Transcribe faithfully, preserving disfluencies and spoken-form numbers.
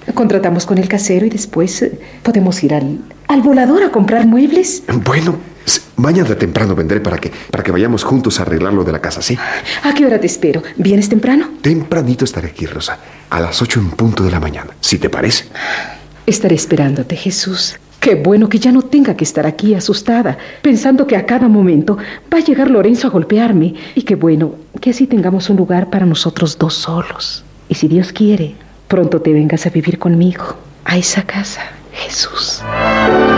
Contratamos con el casero y después eh, podemos ir al, al volador a comprar muebles. Bueno, mañana temprano vendré para que, para que vayamos juntos a arreglar lo de la casa, ¿sí? ¿A qué hora te espero? ¿Vienes temprano? Tempranito estaré aquí, Rosa. A las ocho en punto de la mañana, si te parece. Estaré esperándote, Jesús. Qué bueno que ya no tenga que estar aquí asustada, pensando que a cada momento va a llegar Lorenzo a golpearme. Y qué bueno que así tengamos un lugar para nosotros dos solos. Y si Dios quiere, pronto te vengas a vivir conmigo a esa casa, Jesús.